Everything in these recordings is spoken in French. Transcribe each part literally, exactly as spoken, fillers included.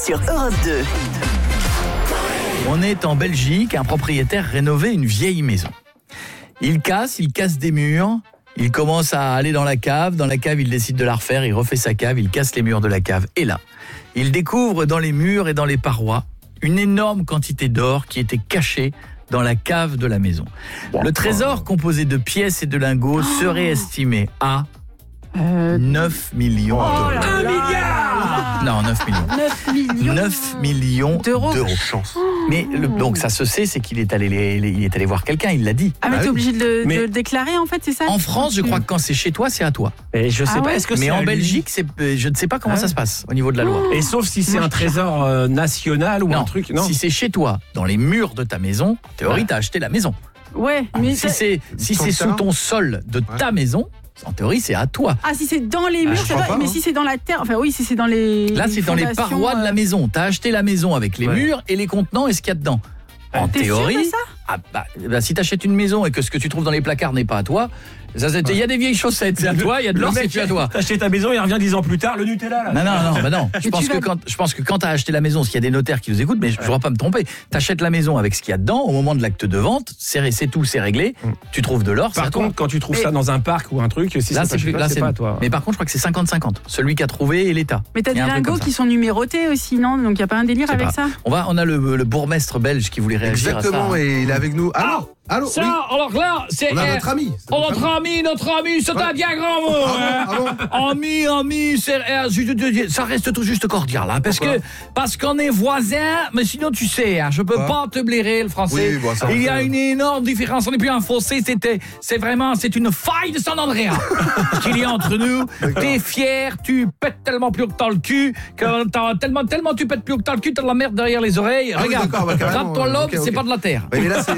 sur Europe deux. On est en Belgique, un propriétaire rénovait une vieille maison. Il casse, il casse des murs, il commence à aller dans la cave. Dans la cave, il décide de la refaire, il refait sa cave, il casse les murs de la cave. Et là, il découvre dans les murs et dans les parois une énorme quantité d'or qui était cachée dans la cave de la maison. Le trésor, composé de pièces et de lingots, serait estimé à Euh, neuf millions Oh d'euros. là Un là milliard. Non, neuf millions. neuf millions. neuf millions d'euros. d'euros. Mais le- donc ça se sait, c'est qu'il est allé, les- les- il est allé voir quelqu'un, il l'a dit. Ah, mais Ah t'es oui. obligé de le, de Mais- le déclarer, en fait, c'est ça? En France, je crois que quand c'est chez toi, c'est à toi. Et je sais Ah pas, ouais est-ce que Mais c'est en à lui Belgique, c'est, euh, je ne sais pas comment Ah ça ouais. se passe au niveau de la loi. Et sauf si c'est un trésor euh, national ou non, un truc, non si c'est chez toi, dans les murs de ta maison, en théorie, t'as acheté la maison. Ouais, mais Si ça- c'est, si Sur c'est le sous terrain ton sol de ta maison, en théorie, c'est à toi. Ah, si c'est dans les murs, je c'est crois vrai, pas, mais hein. si c'est dans la terre, enfin oui, si c'est dans les. Là, c'est dans les fondations, parois de la euh, maison. T'as acheté la maison avec les Ouais. murs et les contenants et ce qu'il y a dedans. En T'es sûr de théorie, ça? ah bah, bah, si t'achètes une maison et que ce que tu trouves dans les placards n'est pas à toi, ça, c'est- il y a des vieilles chaussettes, c'est à toi, il y a de Le l'or, c'est mec, plus à toi. t'as acheté ta maison, il revient dix ans plus tard, le Nutella là. Non, non, non, bah non. Je Mais pense, tu que vas- quand, je pense que quand tu as acheté la maison, s'il y a des notaires qui nous écoutent, mais je ne voudrais pas me tromper, tu achètes la maison avec ce qu'il y a dedans, au moment de l'acte de vente, c'est c'est tout, c'est réglé, tu trouves de l'or, c'est à Par toi. contre, quand tu trouves Mais- ça dans un parc ou un truc, si Là, c'est pas c'est chez toi, là, c'est c'est pas à toi. Mais par contre, je crois que c'est cinquante cinquante. Celui qui a trouvé et l'État. Mais t'as Il y des a un truc lingots comme ça. qui sont numérotés aussi, non? Donc il n'y a pas un délire Je sais avec pas. ça? On, va, on a le, le bourgmestre belge qui voulait réagir Exactement, à ça. et il est avec nous. Allô Allô Ça, oui. alors là, c'est... On a eh, notre ami. c'est oh, notre notre ami. ami, notre ami, c'est un Ouais. bien grand mot. Ah hein. bon, ah bon Ami, ami, c'est, eh, je- je- je- ça reste tout juste cordial, hein, parce Pourquoi que parce qu'on est voisins, mais sinon tu sais, hein, je peux Quoi pas te blairer le français. Oui, bon, ça, Il y ça, a ça. une énorme différence. On n'est plus un fossé, c'était, c'est vraiment, c'est une faille de San Andrea qu'il y a entre nous. T'es fier, tu pètes tellement plus haut que dans le cul, que t'as tellement, tellement tu pètes plus haut que dans le cul, t'as de la merde derrière les oreilles. Ah oui, Regarde, d'accord, bah, carrément, gratte-toi ouais, l'homme, ok, c'est ok. pas de la terre. Mais là, c'est.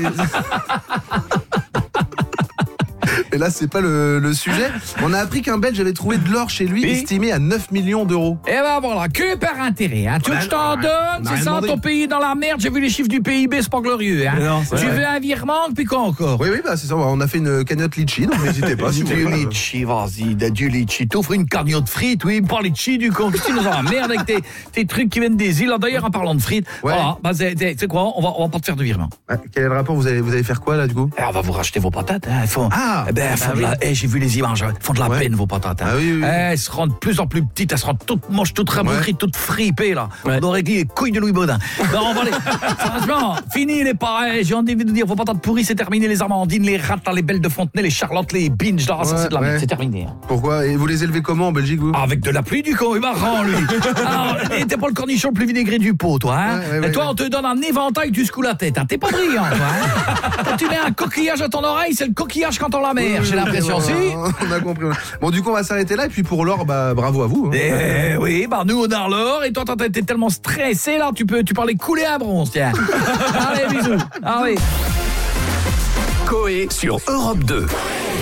Et là, c'est pas le, le sujet. On a appris qu'un Belge avait trouvé de l'or chez lui, Oui. estimé à neuf millions d'euros. Et ben voilà, que par intérêt. Hein. Tu veux que je t'en on donne, a c'est rien ça, demandé. ton pays est dans la merde. J'ai vu les chiffres du P I B, c'est pas glorieux. Hein. Mais non, c'est tu vrai. veux un virement, puis quoi encore? Oui, oui, bah c'est ça. On a fait une cagnotte litchi, donc n'hésitez pas. si vous Du voulez. litchi, vas-y, de- du litchi. T'offres une cagnotte frites, oui, pas litchi, du con. Qu'est-ce que tu nous en merde avec tes, tes trucs qui viennent des îles. D'ailleurs, en parlant de frites, Ouais. voilà, bah, c'est c'est- c'est quoi, on va, on va pas te faire de virement. Ah, quel est le rapport? Vous allez, vous allez faire quoi là, du coup? Eh, on va vous racheter vos patates. Hein. Elles font, Ah, eh ben, elles font bah de la, oui. eh, j'ai vu les images, elles font de la Ouais. peine, vos patates. Hein. Ah oui, oui, oui. Eh, elles se rendent de plus en plus petites, elles se rendent toutes moches, toutes rabougries, Ouais. toutes fripées, là. Ouais. On aurait dit les couilles de Louis Baudin. Non, on va les... Franchement, fini les pareils. J'ai envie de vous dire, vos patates pourries, c'est terminé. Les amandines, les rates, là, les belles de Fontenay, les charlottes, les binges, là, ça, Ouais, c'est de la merde. ouais. C'est terminé. Hein. Pourquoi? Et vous les élevez comment en Belgique, vous? Avec de la pluie du con, il marrant lui. Alors, et t'es pas le cornichon le plus vinaigré du pot, toi. Hein. Ouais, ouais, et toi, ouais. on te donne un éventail, tu secoues la tête. Hein. T'es pas brillant, toi. Hein. Quand tu mets un coquillage à ton oreille, c'est le coquillage quand on la mer. J'ai l'impression aussi. On a compris. Bon, du coup, on va s'arrêter là. Et puis pour l'or, bah, bravo à vous. hein. Eh oui, bah nous on a l'or et toi t'as été tellement stressé là, tu peux tu parlais couler à bronze, tiens. Allez bisous. Ah oui. Coé sur Europe deux.